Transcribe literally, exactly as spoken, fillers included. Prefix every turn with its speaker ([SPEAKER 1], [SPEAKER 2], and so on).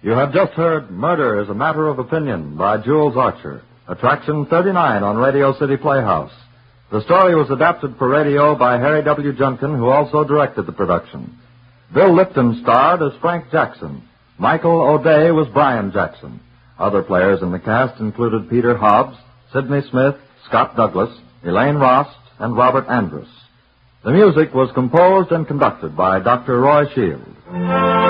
[SPEAKER 1] You have just heard Murder is a Matter of Opinion by Jules Archer, Attraction thirty-nine on Radio City Playhouse. The story was adapted for radio by Harry W. Junkin, who also directed the production. Bill Lipton starred as Frank Jackson. Michael O'Day was Brian Jackson. Other players in the cast included Peter Hobbs, Sidney Smith, Scott Douglas, Elaine Rost, and Robert Andrus. The music was composed and conducted by Doctor Roy Shield.